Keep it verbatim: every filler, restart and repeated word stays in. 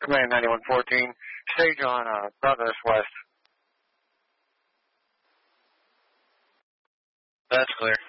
Command ninety-one fourteen, stage on uh, Southwest West. That's clear.